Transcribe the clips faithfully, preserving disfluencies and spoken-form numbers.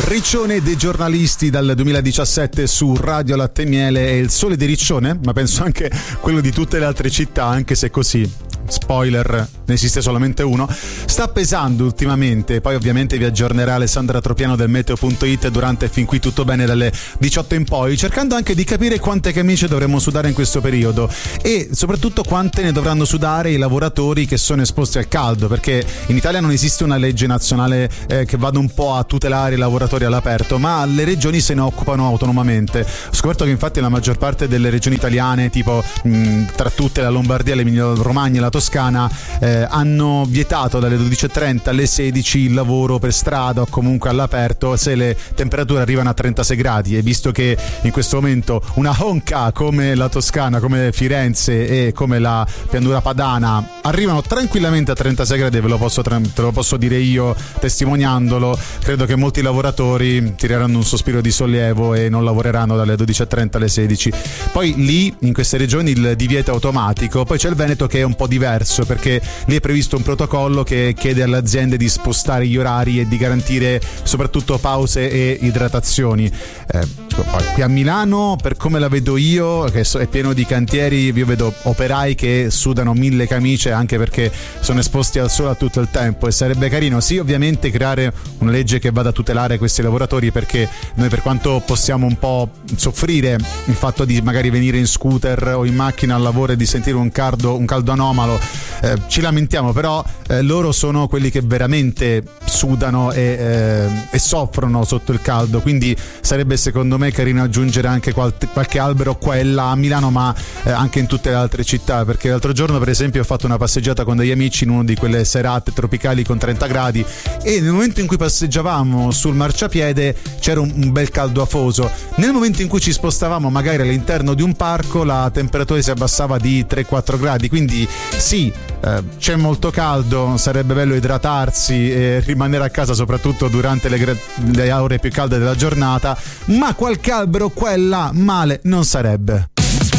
Riccione dei giornalisti dal duemiladiciassette su Radio Latte e Miele. È il sole di Riccione, ma penso anche quello di tutte le altre città, anche se così, spoiler, ne esiste solamente uno, sta pesando ultimamente. Poi ovviamente vi aggiornerà Alessandra Tropiano del meteo punto it durante Fin qui tutto bene dalle diciotto in poi, cercando anche di capire quante camicie dovremmo sudare in questo periodo e soprattutto quante ne dovranno sudare i lavoratori che sono esposti al caldo, perché in Italia non esiste una legge nazionale eh, che vada un po' a tutelare i lavoratori all'aperto, ma le regioni se ne occupano autonomamente. Ho scoperto che infatti la maggior parte delle regioni italiane, tipo mh, tra tutte la Lombardia, l'Emilia Romagna e la Toscana, eh, hanno vietato dalle dodici e trenta alle sedici il lavoro per strada o comunque all'aperto se le temperature arrivano a trentasei gradi, e visto che in questo momento una honka come la Toscana, come Firenze e come la pianura padana arrivano tranquillamente a trentasei gradi, ve lo posso, te lo posso dire io testimoniandolo, credo che molti lavoratori tireranno un sospiro di sollievo e non lavoreranno dalle dodici e trenta alle sedici. Poi lì in queste regioni il divieto è automatico. Poi c'è il Veneto che è un po' diverso, perché lì è previsto un protocollo che chiede alle aziende di spostare gli orari e di garantire soprattutto pause e idratazioni. Eh, poi qui a Milano, per come la vedo io, che è pieno di cantieri, io vedo operai che sudano mille camicie anche perché sono esposti al sole a tutto il tempo, e sarebbe carino sì ovviamente creare una legge che vada a tutelare questi lavoratori, perché noi, per quanto possiamo un po' soffrire il fatto di magari venire in scooter o in macchina al lavoro e di sentire un caldo, un caldo anomalo, eh, ci lamentiamo, però eh, loro sono quelli che veramente sudano e, eh, e soffrono sotto il caldo, quindi sarebbe secondo me carino aggiungere anche qualche, qualche albero qua e là a Milano, ma eh, anche in tutte le altre città, perché l'altro giorno per esempio ho fatto una passeggiata con degli amici in una di quelle serate tropicali con trenta gradi, e nel momento in cui passeggiavamo sul marciapiede c'era un, un bel caldo afoso. Nel momento in cui ci spostavamo magari all'interno di un parco la temperatura si abbassava di tre quattro gradi, quindi sì, eh, c'è molto caldo, sarebbe bello idratarsi e rimanere a casa soprattutto durante le, le ore più calde della giornata, ma qualche albero qua e là male non sarebbe.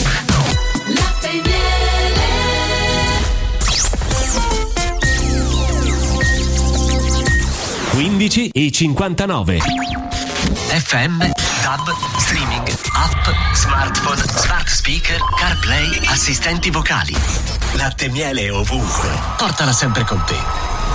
quindici e cinquantanove F M, DAB, streaming, app, smartphone, smart speaker, CarPlay, assistenti vocali. Latte e Miele ovunque. Portala sempre con te.